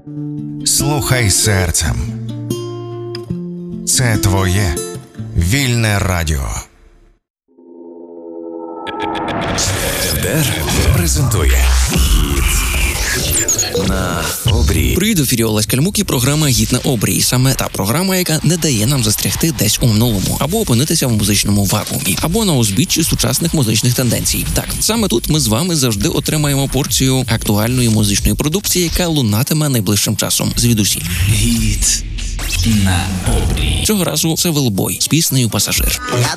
Слухай серцем. Це твоє вільне радіо. РДР презентує «Гід на обрії». Привіт, в ефірі Олесь Кальмук і програма «Гід на обрії». Саме та програма, яка не дає нам застрягти десь у минулому, або опинитися в музичному вакуумі, або на узбіччі сучасних музичних тенденцій. Так, саме тут ми з вами завжди отримаємо порцію актуальної музичної продукції, яка лунатиме найближчим часом звідусіль. «Гід на обрії». Цього разу це Велбой з піснею «Пасажир». Я